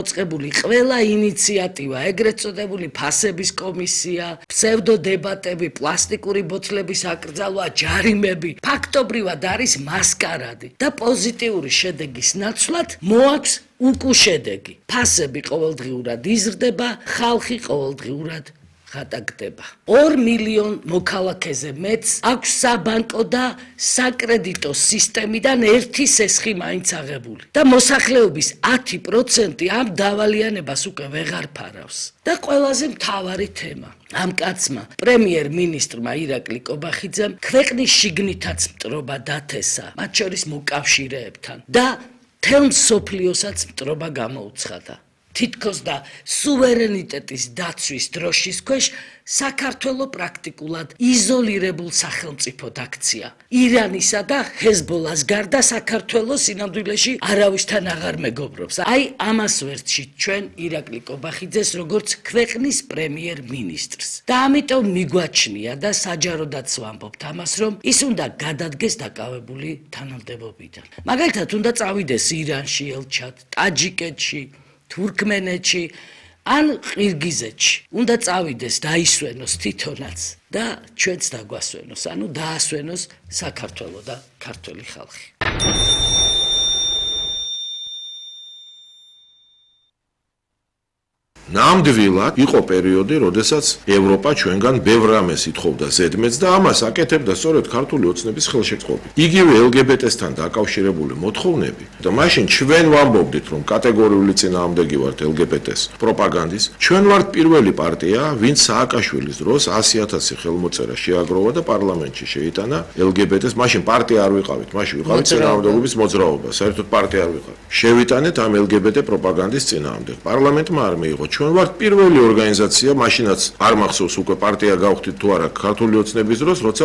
დაუწყებული ყველა ინიციატივა, ეგრეთ წოდებული ფასების კომისია, ფსევდოდებატები, პლასტიკური ბოთლების აკრძალვა, ჯარიმები, ფაქტობრივად არის მასკარადი და პოზიტიური შედეგის ნაცვლად მოაქვს უკუშედეგი. ფასები ყოველდღიურად იზრდება, ხალხი ყოველდღიურად ხატაგდება. 2 მილიონ მოქალაქეზე მეც აქვს საბანკო და საკრედიტო სისტემიდან ერთი სესხი მაინც აღებული და მოსახლეობის 10% ამ დავალიანებას უკვე ვეღარ ფარავს. და ყველაზე მთავარი თემა. ამ კაცმა, პრემიერ-მინისტრმა ირაკლი კობახიძემ ქვეყნის შიგნითაც მტრობა დათესა, მათ შორის მოკავშირეებთან და მთელ მსოფლიოსაც მტრობა გამოუცხადა. თითქოს და სუვერენიტეტის დაცვის დროშის ქვეშ საქართველო პრაქტიკულად იზოლირებულ სახელმწიფოდ აქცია. ირანისა და ჰეზბოლას გარდა საქართველო სინამდვილეში არავისთან აღარ მეგობრობს. აი ამას ვერტში ჩვენ ირაკლი კობახიძეს როგორც ქვეყნის პრემიერ-მინისტრს. და ამიტომ მიგვაჩნია და საჯაროდაც ვამბობთ ამას, რომ ის უნდა გადადგეს დაკავებული თანამდებობიდან. მაგალითად უნდა წავიდეს ირანში ელჩად, ტაჯიკეთში, თურქმენეთში ან ყირგიზეთში უნდა წავიდეს დაისვენოს თვითონაც და ჩვენც დაგვასვენოს, ანუ დაასვენოს საქართველო და ქართული ხალხი. ნამდვილად იყო პერიოდი, როდესაც ევროპა ჩვენგან ბევრ რამეს ითხოვდა ზედმეტს და ამას აკეთებდა სწორედ ქართული ოცნების ხელშეწყობით. იგივე LGBT-სთან დაკავშირებული მოთხოვნები და მაშინ ჩვენ ვამბობდით, რომ კატეგორიული წინააღმდეგი ვართ LGBT-ს პროპაგანდის. ჩვენ ვართ პირველი პარტია, ვინც სააკაშვილის დროს 100,000 ხელმოწერა შეაგროვა და პარლამენტში შეიტანა LGBT-ს. მაშინ პარტია არ ვიყავით, მაშინ ვიყავით წინააღმდეგობის მოძრაობა, საერთოდ პარტია არ ვიყავით. შევიტანეთ ამ LGBT პროპაგანდის წინააღმდეგ. პარლამენტმა არ მიიღო. ჩვენ ვართ პირველი ორგანიზაცია, მაშინაც არ მახსოვს უკვე პარტია გავხდით თუ არა ქართული ოცნების დროს, როცა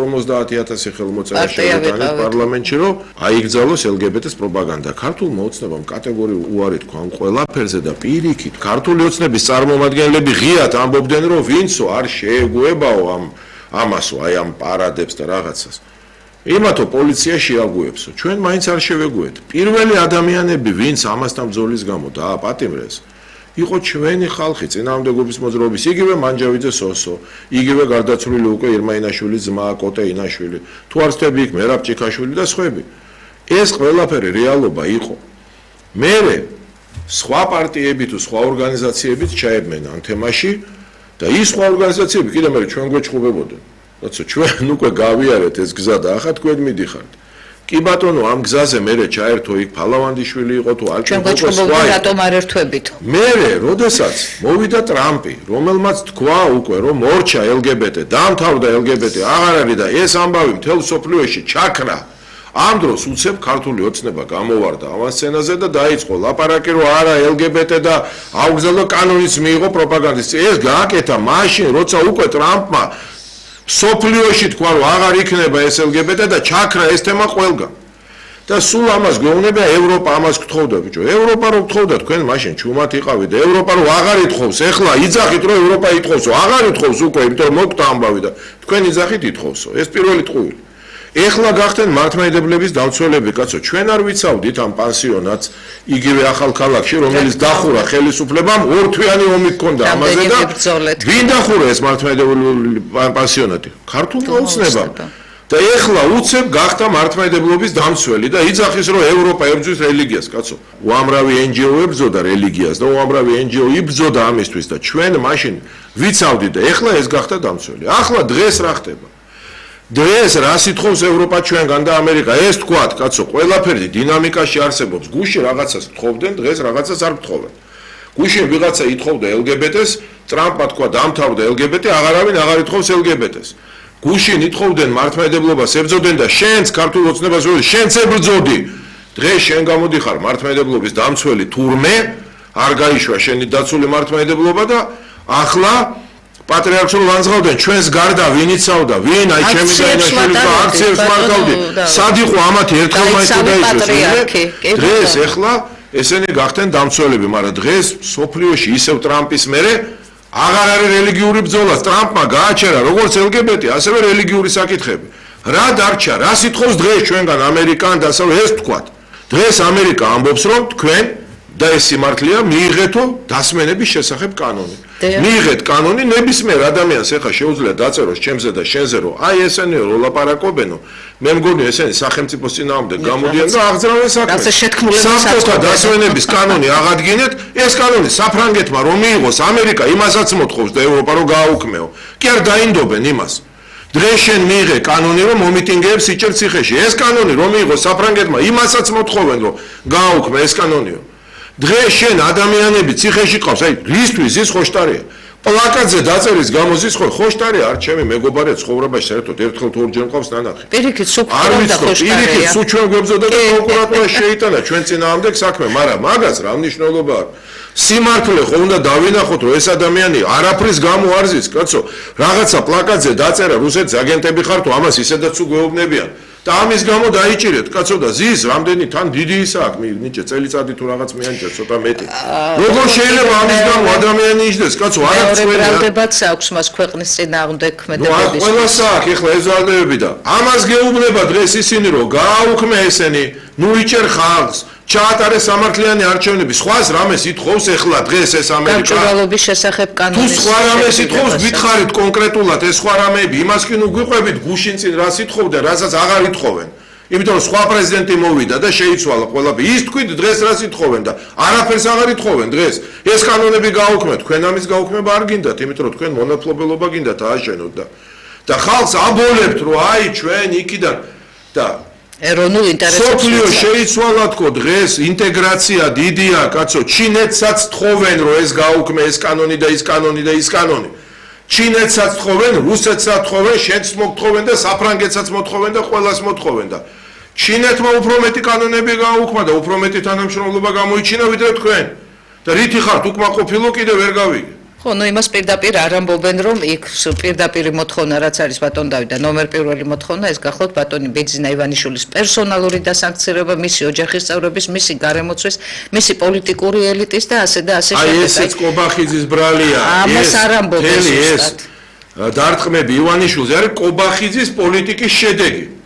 250,000 ხელმოწერა შევიტანეთ პარლამენტში, რომ აიგზავნოს LGBT-ს პროპაგანდა. ქართულმა ოცნებამ კატეგორიულ უარი თქვა ამ ყველაფერზე და პირიქით ქართული ოცნების წარმომადგენლები ღიად ამბობდნენ, რომ ვინცო არ შეეგუებაო ამასო, აი ამ პარადებს და რაღაცას. იმათო პოლიცია შეაგუებსო. ჩვენ მაინც არ შევეგუეთ. პირველი ადამიანები, ვინც ამასთან ბრძოლის გამო დააპატიმრეს, იყო ჩვენი ხალხი, წინააღმდეგობის მოძრაობის, იგივე მანჯავიძე სოსო, იგივე გარდაცვლილი უკვე ირმა ინაშვილის ძმა კოტე ინაშვილი, თუ არ ვცდები იქ მერაბ ჭიქაშვილი და სხვები. ეს ყველაფერი რეალობა იყო. მერე სხვა პარტიები თუ სხვა ორგანიზაციებიც ჩაებმენ ამ თემაში და ის სხვა ორგანიზაციები კიდე მერე ჩვენ გვეჭხუბებოდნენ. როცა ჩვენ უკვე გავიარეთ ეს გზა და ახლა თქვენ მიდიხართ. კი ბატონო, ამ გზაზე მერე ჩაერთო იქ ფალავანდიშვილი იყო თუ ალკინკო სხვა. რატომ არ ერთვებით? მერე, როდესაც მოვიდა ტრამპი, რომელმაც თქვა უკვე, რომ მორჩა LGBT, დაამთავრდა LGBT, აღარ არის და ეს ამბავი მთელ სოფლიოში ჩაქრა. ამ დროს უცებ ქართული ოცნება გამოვარდა ავანსცენაზე და დაიწყო ლაპარაკი, რომ არა LGBT და აუგზავნო კანონის მიიღო პროპაგანდის. ეს გააკეთა მაშინ, როცა უკვე ტრამპმა სოფლიოში თქვა, რომ აღარ იქნება ეს LGBT და ჩაქრა ეს თემა ყველგან. და სულ ამას გვეუბნება ევროპა, ამას გთხოვდა ბიჭო. ევროპა რო გთხოვდა, თქვენ მაშინ ჩუმად იყავით და ევროპა რო აღარ ითხოვს, ეხლა იძახით, რომ ევროპა ითხოვსო, აღარ ითხოვს უკვე, იმიტომ რომ მოკვდა ამბავი და თქვენ იძახით ითხოვსო. ეს პირველი ტყუილი. ეხლა გახდნენ მართლმადიდებლების დამცველები, კაცო, ჩვენ არ ვიცავდით ამ პანსიონატს იგივე ახალქალაქში, რომელიც დახურა ხელისუფლებამ, ორთვიანი ომი ჰქონდა ამაზე და ვინ დახურა ეს მართლმადიდებლური პანსიონატი? ქართულმა ოცნებამ. და ეხლა უცებ გახდა მართლმადიდებლობის დამცველი და იძახის, რომ ევროპა ებრძვის რელიგიას, კაცო. უამრავი NGO ებრძოდა რელიგიას და უამრავი NGO იბრძოდა ამისთვის და ჩვენ მაშინ ვიცავდით და ეხლა ეს გახდა დამცველი. ახლა დღეს რა ხდება? დღეს რას ითხოვს ევროპა ჩვენგან და ამერიკა? ეს თქვათ, კაცო, ყველაფერი დინამიკაში არსებობს. გუშინ რაღაცას თხოვდნენ, დღეს რაღაცას არ თხოვენ. გუშინ ვიღაცა ითხოვდა LGBT-ს, ტრამპმა თქვა დამთავრდა LGBT, აღარავინ აღარ ითხოვს LGBT-ს. გუშინ ითხოვდნენ მართლმადიდებლობას, ებრძოდნენ და შენც ქართულ ოცნებას ვეუბნები, შენც ებრძოდი. დღეს შენ გამოდიხარ მართლმადიდებლობის დამცველი თურმე, არ გაიშვა შენი დაცული მართლმადიდებლობა და ახლა პატრიარქს რო ლანძღავდნენ, ჩვენს გარდა ვინ იცავდა, ვინ აი ჩემი დაინაშვილის და აქციებს მართავდი. სად იყო ამათი ერთხელ მაინც დაიშვეს. დღეს ეხლა ესენი გახდნენ დამცველები, მაგრამ დღეს სოფლიოში ისევ ტრამპის მერე აღარ არის რელიგიური ბრძოლა. ტრამპმა გააჩერა როგორც LGBT, ასევე რელიგიური საკითხები. რა დარჩა? რა სიტყვის დღეს ჩვენგან ამერიკან დასავლეთ ეს თქვათ. დღეს ამერიკა ამბობს, რომ თქვენ და ეს სიმართლეა მიიღეთო დასმენების შესახებ კანონი. მიიღეთ კანონი ნებისმიერ ადამიანს ეხა შეუძლია დაწეროს ჩემზე და შენზე რომ აი ესენიო რო ლაპარაკობენო მე მგონი ესენი სახელმწიფოს წინააღმდეგ გამოდიან და აღძრავენ საქმეს. საბჭოთა დასვენების კანონი აღადგინეთ ეს კანონი საფრანგეთმა რომ მიიღოს ამერიკა იმასაც მოთხოვს და ევროპა რომ გააუქმეო. კი არ დაინდობენ იმას. დღეს შენ მიიღე კანონი რომ მომიტინგეებს იჭერ ციხეში. ეს კანონი რომ მიიღოს საფრანგეთმა იმასაც მოთხოვენ რომ გააუქმე ეს კანონიო. დღეს შენ ადამიანები ციხეში ყავს, აი რისთვის ის ხოშტარია. პლაკატზე დაწერის გამოზის ხოშტარია, არ ჩემი მეგობარი ცხოვრებაში საერთოდ ერთხელ თუ ორჯერ ყავს ნანახი. პირიქით სუფრდა და ხოშტარია. პირიქით სულ ჩვენ გვებზოდა და პროკურატურა შეიტანა ჩვენ წინააღმდეგ საქმე, მაგრამ მაგას რა მნიშვნელობა აქვს? სიმართლე ხო უნდა დავინახოთ რომ ეს ადამიანი არაფრის გამო არ ზის, კაცო, რაღაცა პლაკატზე დაწერა რუსეთის აგენტები ხარ თუ ამას ისედაც უგეუბნებიან. და ამის გამო დაიჭირეთ, კაცო და ზის რამდენი თან დიდი ისა აქვს, ნიჭე წელიწადი თუ რაღაც მეანჭა ცოტა მეტი. როგორ შეიძლება ამის გამო ადამიანი იჯდეს, კაცო, არა წვენი. ბრალდებაც აქვს მას ქვეყნის წინააღმდეგ ქმედებების. ყველას აქვს ეხლა ეს ბრალდებები და ამას გეუბნება დღეს ისინი რომ გააუქმე ესენი, ნუ იჭერ ხალხს. ჩაატარეს სამართლიანი არჩევნები. სხვას რამეს ითხოვს ეხლა დღეს ეს ამერიკა? გამჭვირვალობის შესახებ კანონის. თუ სხვა რამეს ითხოვს, გითხარით კონკრეტულად ეს სხვა რამეები, იმას კი ნუ გვიყვებით გუშინ წინ რას ითხოვდნენ, რასაც აღარ ითხოვენ. იმიტომ რომ სხვა პრეზიდენტი მოვიდა და შეიცვალა ყველაფერი. ის თქვით დღეს რას ითხოვენ და არაფერს აღარ ითხოვენ დღეს. ეს კანონები გააუქმეთ, თქვენ ამის გაუქმება არ გინდათ, იმიტომ რომ თქვენ მონათლობელობა გინდათ ააშენოთ და ხალხს აბოლებთ რომ აი ჩვენ იქიდან და ეროვნულ ინტერესებს სოფლიო შეიცვალა თქო დღეს ინტეგრაცია დიდია კაცო ჩინეთსაც თხოვენ რომ ეს გაუქმე ეს კანონი და ის კანონი და ის კანონი ჩინეთსაც თხოვენ რუსეთსაც თხოვენ შენც მოთხოვენ და საფრანგეთსაც მოთხოვენ და ყველას მოთხოვენ და ჩინეთმა უფრო მეტი კანონები გააუქმა და უფრო მეტი თანამშრომლობა გამოიჩინა ვიდრე თქვენ და რითი ხართ უკმაყოფილო კიდე ვერ გავიგე. ხო, ნუ იმას პირდაპირ არ ამბობენ, რომ იქ პირდაპირი მოთხოვნა რაც არის ბატონ დავით და ნომერ პირველი მოთხოვნა ეს გახლავთ ბატონი ბეძინა ივანიშვილის პერსონალური დასანქცირება, მისი ოჯახის წევრების, მისი გარემოცვის, მისი პოლიტიკური ელიტის და ასე და ასე აი ესეც კობახიძის ბრალია. ამას არ ამბობენ ეს დარტყმები ივანიშვილზე არის კობახიძის პოლიტიკის შედეგი.